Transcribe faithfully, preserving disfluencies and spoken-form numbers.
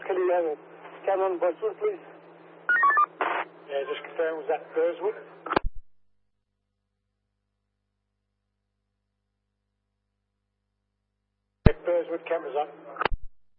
clear. Canon Boston, please. Yeah, just confirm, was that Burswood? Yeah, Burswood, cameras on.